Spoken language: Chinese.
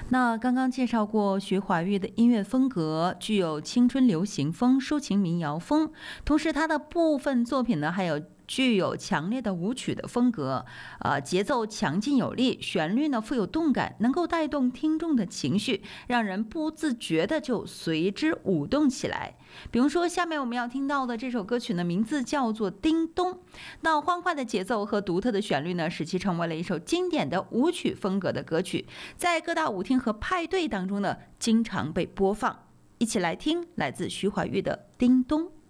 那刚刚介绍过徐怀钰的音乐风格，具有青春流行风、抒情民谣风，同时他的部分作品呢，还有具有强烈的舞曲的风格，节奏强劲有力，旋律呢富有动感，能够带动听众的情绪，让人不自觉的就随之舞动起来。比如说，下面我们要听到的这首歌曲呢，名字叫做《叮咚》。那欢快的节奏和独特的旋律呢，使其成为了一首经典的舞曲风格的歌曲，在各大舞厅和派对当中呢，经常被播放。一起来听来自徐怀钰的《叮咚》。